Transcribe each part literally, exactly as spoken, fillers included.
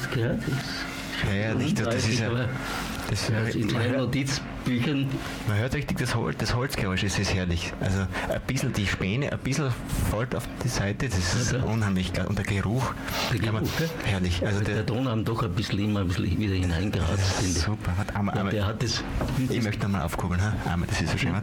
das gehört? Ja, ja, nicht, das ist ja... Das, ja, in man, seinen hört, Notizbüchern. man hört richtig das, Hol, das Holzgeräusch, es ist herrlich. Also ein bisschen die Späne, ein bisschen fällt auf die Seite, das ist ja, unheimlich geil. Und der Geruch, der Geruch man, herrlich. Also der, der Ton haben doch ein bisschen immer ein bisschen wieder hineingeratzt. Super, warte, einmal, ja, einmal. Der hat das, ich das möchte nochmal aufkugeln, ha? Einmal, das ist so schön.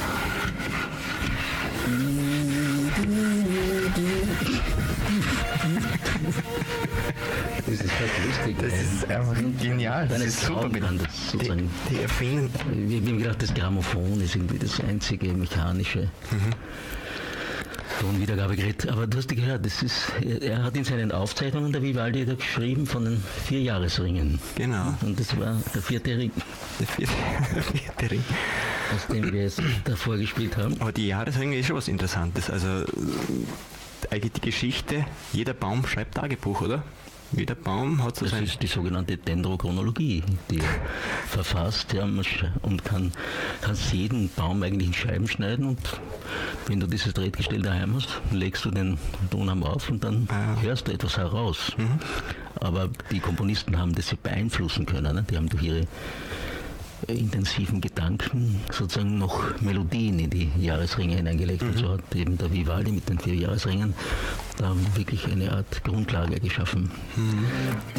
Das ist fast lustig. Das ist einfach genial. Das ist super. Das die, die erfinden. Wir, wir haben gedacht, das Grammophon ist irgendwie das einzige mechanische mhm. Tonwiedergabegerät. Aber du hast gehört, das ist, er, er hat in seinen Aufzeichnungen der Vivaldi da geschrieben von den Vierjahresringen. Genau. Und das war der vierte Ring. Der vierte, der vierte Ring. Aus dem wir jetzt davor gespielt haben. Aber die Jahresringe ist schon was Interessantes. Also eigentlich die Geschichte, jeder Baum schreibt Tagebuch, oder? Jeder Baum hat so das sein... Das ist die sogenannte Dendrochronologie, die verfasst ja, und kann, kannst jeden Baum eigentlich in Scheiben schneiden und wenn du dieses Drehgestell daheim hast, legst du den Tonarm auf und dann ah. hörst du etwas heraus. Mhm. Aber die Komponisten haben das ja beeinflussen können, ne? Die haben durch ihre intensiven Gedanken sozusagen noch Melodien in die Jahresringe hineingelegt. Mhm. Und so hat eben der Vivaldi mit den vier Jahresringen da wirklich eine Art Grundlage geschaffen. Mhm.